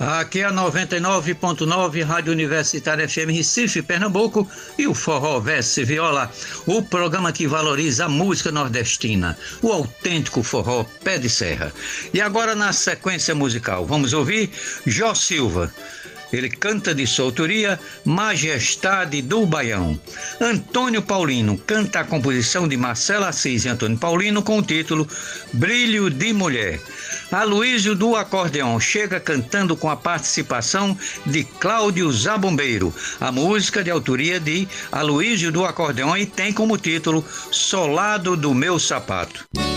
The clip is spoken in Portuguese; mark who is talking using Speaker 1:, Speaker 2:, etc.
Speaker 1: Aqui é a 99.9 Rádio Universitária FM Recife, Pernambuco, e o Forró Verso e Viola, o programa que valoriza a música nordestina, o autêntico forró pé de serra. E agora, na sequência musical, vamos ouvir Jó Silva. Ele canta de sua autoria Majestade do Baião. Antônio Paulino canta a composição de Marcelo Assis e Antônio Paulino com o título Brilho de Mulher. Aloísio do Acordeão chega cantando com a participação de Cláudio Zabumbeiro. A música de autoria de Aloísio do Acordeão e tem como título Solado do Meu Sapato.